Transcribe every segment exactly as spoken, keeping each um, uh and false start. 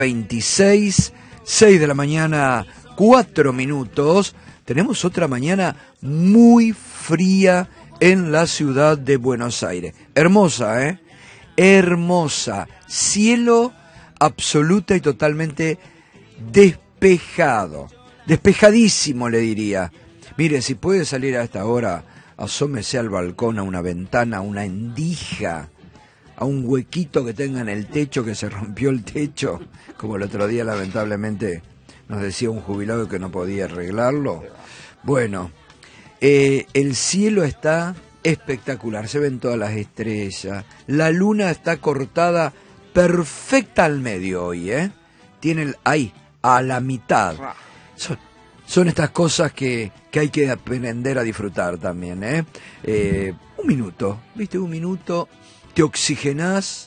veintiséis, seis de la mañana, cuatro minutos. Tenemos otra mañana muy fría en la ciudad de Buenos Aires. Hermosa, ¿eh? Hermosa. Cielo absoluta y totalmente despejado. Despejadísimo, le diría. Mire, si puede salir a esta hora, asómese al balcón, a una ventana, a una endija, a un huequito que tenga en el techo, que se rompió el techo, como el otro día lamentablemente nos decía un jubilado que no podía arreglarlo. Bueno, eh, el cielo está espectacular, se ven todas las estrellas, la luna está cortada perfecta al medio hoy, ¿eh? Tiene el, ahí, a la mitad. Son, son estas cosas que, que hay que aprender a disfrutar también, ¿eh? Eh, un minuto, ¿viste? Un minuto, te oxigenás,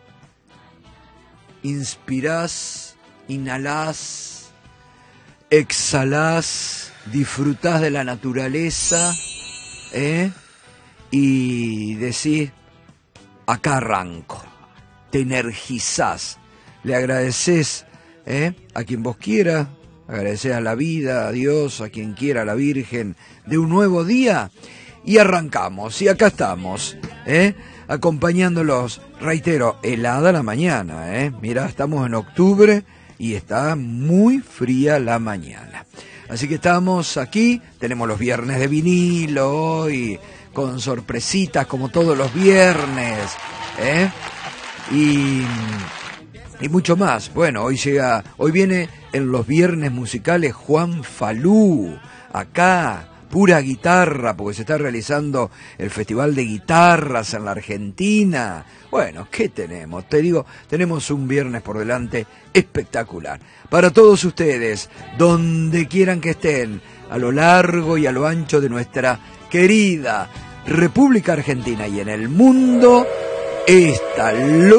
inspirás, inhalás, exhalás, disfrutás de la naturaleza, ¿eh? Y decís, acá arranco, te energizás, le agradeces, ¿eh? a quien vos quieras, agradecés a la vida, a Dios, a quien quiera, a la Virgen, de un nuevo día, y arrancamos, y acá estamos, ¿eh? acompañándolos, reitero, helada la mañana, ¿eh? Mirá, estamos en octubre y está muy fría la mañana. Así que estamos aquí, tenemos los viernes de vinilo hoy, con sorpresitas como todos los viernes, ¿eh? Y, y mucho más. Bueno, hoy llega, hoy viene en los viernes musicales Juan Falú, acá, pura guitarra, porque se está realizando el Festival de Guitarras en la Argentina. Bueno, ¿qué tenemos? Te digo, tenemos un viernes por delante espectacular. Para todos ustedes, donde quieran que estén, a lo largo y a lo ancho de nuestra querida República Argentina y en el mundo, esta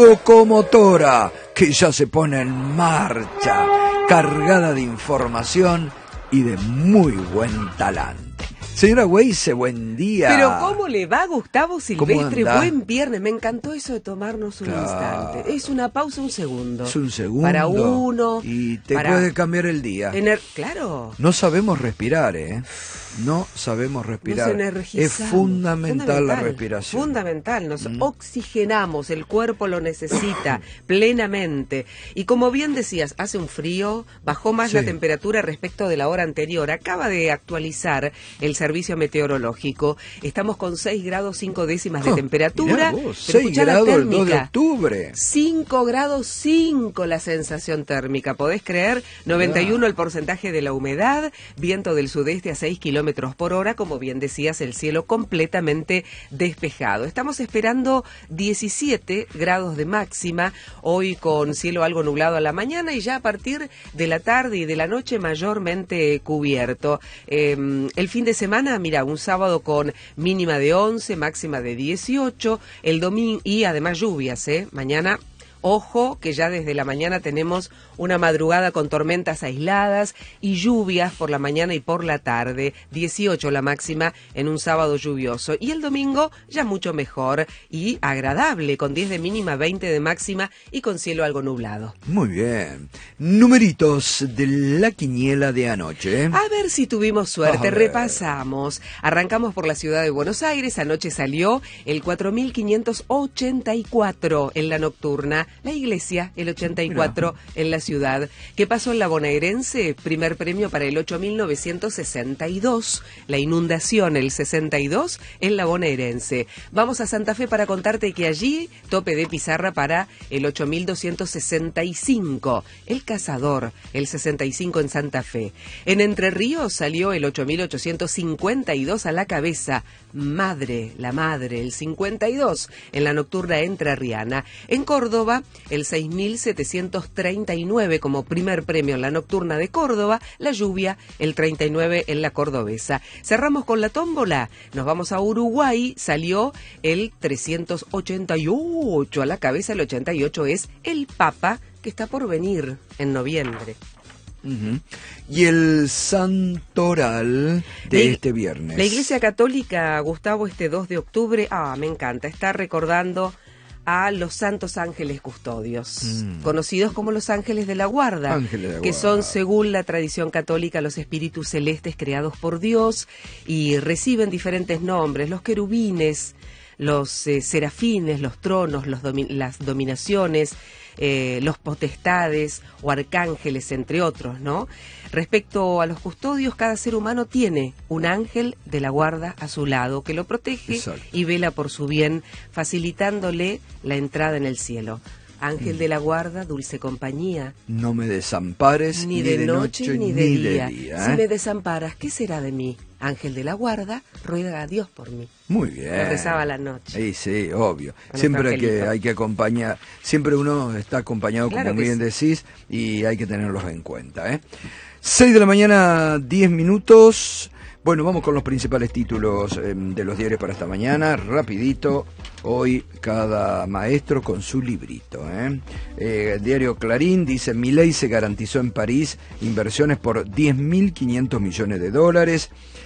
locomotora que ya se pone en marcha, cargada de información y de muy buen talante. Señora Weise, buen día. Pero ¿cómo le va, Gustavo Silvestre? Buen viernes. Me encantó eso de tomarnos un claro. instante. Es una pausa, un segundo. Es un segundo. Para uno. Y te para... puede cambiar el día. Ener... Claro. No sabemos respirar, ¿eh? No sabemos respirar. Nos es fundamental, fundamental la respiración. Fundamental. Nos mm. oxigenamos. El cuerpo lo necesita plenamente. Y como bien decías, hace un frío. Bajó más sí. la temperatura respecto de la hora anterior. Acaba de actualizar el servicio meteorológico. Estamos con seis grados cinco décimas de oh, temperatura. Vos, seis grados el dos de octubre. cinco grados cinco la sensación térmica. ¿Podés creer? noventa y uno ah. el porcentaje de la humedad. Viento del sudeste a seis kilómetros por hora. Como bien decías, el cielo completamente despejado. Estamos esperando diecisiete grados de máxima. Hoy con cielo algo nublado a la mañana y ya a partir de la tarde y de la noche mayormente cubierto. Eh, el fin de semana Semana, mira, un sábado con mínima de once, máxima de dieciocho, el domingo y además lluvias, ¿eh? Mañana, ojo, que ya desde la mañana tenemos una madrugada con tormentas aisladas y lluvias por la mañana y por la tarde, dieciocho la máxima en un sábado lluvioso. Y el domingo ya mucho mejor y agradable, con diez de mínima, veinte de máxima y con cielo algo nublado. Muy bien. Numeritos de la quiniela de anoche. A ver si tuvimos suerte, repasamos. Arrancamos por la ciudad de Buenos Aires, anoche salió el cuatro mil quinientos ochenta y cuatro en la nocturna, la iglesia el ochenta y cuatro Mira. En la ciudad. ¿Qué pasó en la bonaerense? Primer premio para el ocho mil novecientos sesenta y dos. La inundación, el sesenta y dos en la bonaerense. Vamos a Santa Fe para contarte que allí tope de pizarra para el ocho mil doscientos sesenta y cinco. El cazador, el sesenta y cinco en Santa Fe. En Entre Ríos salió el ocho mil ochocientos cincuenta y dos a la cabeza. Madre, la madre, el cincuenta y dos en la nocturna entrerriana. En Córdoba, el seis mil setecientos treinta y nueve como primer premio en la nocturna de Córdoba, la lluvia, el treinta y nueve en la cordobesa. Cerramos con la tómbola, nos vamos a Uruguay, salió el trescientos ochenta y ocho a la cabeza, el ochenta y ocho es el Papa, que está por venir en noviembre. Uh-huh. Y el santoral de la, este viernes. La Iglesia Católica, Gustavo, este dos de octubre, ah, me encanta, está recordando a los santos ángeles custodios, Mm. conocidos como los ángeles de la guarda, Ángeles de la que guarda. son, según la tradición católica, los espíritus celestes creados por Dios y reciben diferentes nombres: los querubines, los eh, serafines, los tronos, los domi- las dominaciones, eh, los potestades o arcángeles, entre otros, ¿no? Respecto a los custodios, cada ser humano tiene un ángel de la guarda a su lado que lo protege Exacto. y vela por su bien, facilitándole la entrada en el cielo. Ángel Mm. de la guarda, dulce compañía, No me desampares ni de noche ni de día. día, Si ¿eh? me desamparas, ¿qué será de mí? Ángel de la guarda, ruega a Dios por mí. Muy bien. Lo rezaba a la noche. Sí, sí, obvio. Con Siempre nuestro que angelito. hay que acompañar, siempre uno está acompañado, Claro como que bien sí. decís, y hay que tenerlos en cuenta, ¿eh? seis de la mañana, diez minutos. Bueno, vamos con los principales títulos eh, de los diarios para esta mañana, rapidito. Hoy cada maestro con su librito, ¿eh? Eh, el diario Clarín dice: Milei se garantizó en París inversiones por diez mil quinientos millones de dólares.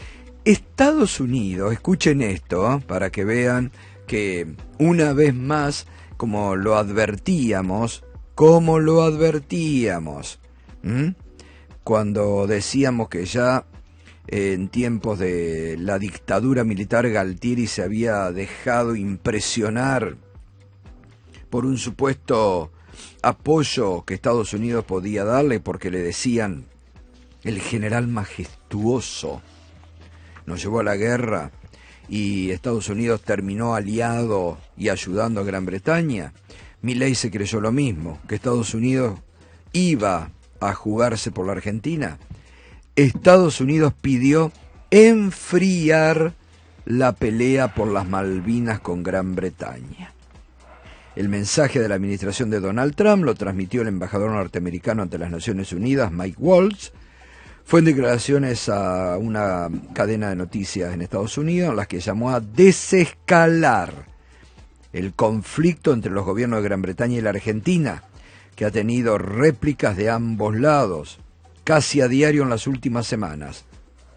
Estados Unidos, escuchen esto, ¿eh? Para que vean que una vez más, como lo advertíamos, como lo advertíamos, ¿m? Cuando decíamos que ya eh, en tiempos de la dictadura militar Galtieri se había dejado impresionar por un supuesto apoyo que Estados Unidos podía darle, porque le decían el general majestuoso. Nos llevó a la guerra y Estados Unidos terminó aliado y ayudando a Gran Bretaña. Milei se creyó lo mismo, que Estados Unidos iba a jugarse por la Argentina. Estados Unidos pidió enfriar la pelea por las Malvinas con Gran Bretaña. El mensaje de la administración de Donald Trump lo transmitió el embajador norteamericano ante las Naciones Unidas, Mike Waltz. Fue en declaraciones a una cadena de noticias en Estados Unidos en las que llamó a desescalar el conflicto entre los gobiernos de Gran Bretaña y la Argentina, que ha tenido réplicas de ambos lados, casi a diario en las últimas semanas.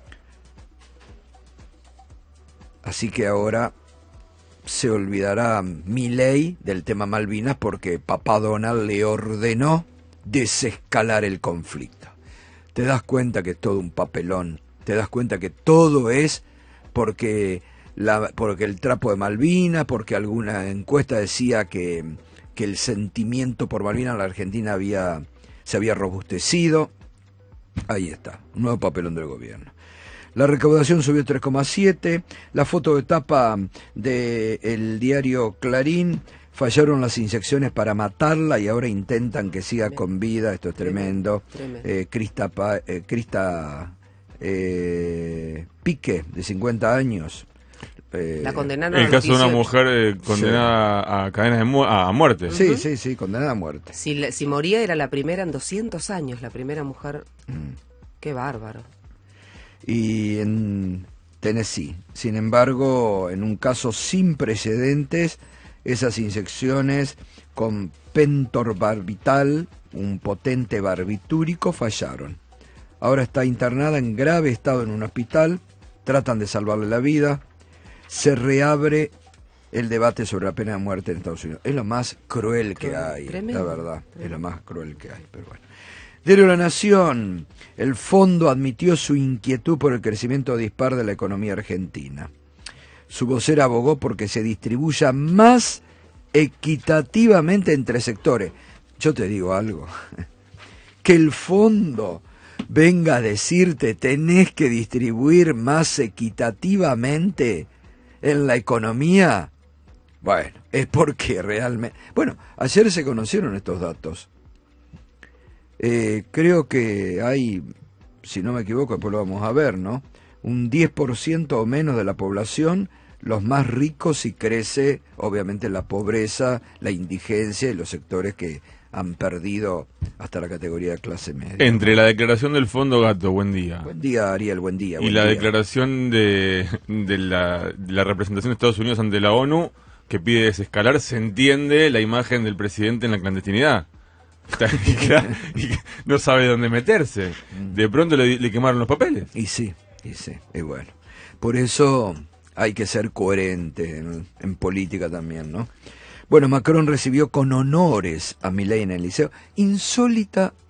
Así que ahora se olvidará Milei del tema Malvinas porque papá Donald le ordenó desescalar el conflicto. Te das cuenta que es todo un papelón, te das cuenta que todo es porque, la, porque el trapo de Malvinas, porque alguna encuesta decía que, que el sentimiento por Malvinas en la Argentina había, se había robustecido. Ahí está, un nuevo papelón del gobierno. La recaudación subió tres coma siete, la foto de tapa del diario Clarín: fallaron las inyecciones para matarla y ahora intentan que siga con vida. Esto es tremendo. Tremendo. Eh, Crista, Pa- eh, Crista eh, Pique, de cincuenta años. Eh, La condenaron El a caso de una dieciocho. mujer eh, condenada a, a cadenas de mu a muerte. Sí, sí, sí, condenada a muerte. Si, la- si moría era la primera en doscientos años, la primera mujer. Qué bárbaro. Y en Tennessee. Sin embargo, en un caso sin precedentes, esas inyecciones con pentorbarbital, un potente barbitúrico, fallaron. Ahora está internada en grave estado en un hospital, tratan de salvarle la vida. Se reabre el debate sobre la pena de muerte en Estados Unidos. Es lo más cruel que Cruel, hay, tremendo, la verdad. tremendo. Es lo más cruel que hay, pero bueno. Diario La Nación: el fondo admitió su inquietud por el crecimiento dispar de la economía argentina. Su vocera abogó porque se distribuya más equitativamente entre sectores. Yo te digo algo, que el fondo venga a decirte tenés que distribuir más equitativamente en la economía, bueno, es porque realmente... Bueno, ayer se conocieron estos datos. Eh, creo que hay, si no me equivoco, después lo vamos a ver, ¿no? Un diez por ciento o menos de la población, los más ricos, y crece obviamente la pobreza, la indigencia y los sectores que han perdido hasta la categoría de clase media. Entre la declaración del Fondo Gato, buen día, Buen día, Ariel, buen día. y buen la día. declaración de, de, la, de la representación de Estados Unidos ante la ONU, que pide desescalar, se entiende la imagen del presidente en la clandestinidad. y, que, y que no sabe dónde meterse. De pronto le, le quemaron los papeles. Y sí, y sí, y bueno. Por eso hay que ser coherente en, en política también, ¿no? Bueno, Macron recibió con honores a Milei en el liceo. Insólita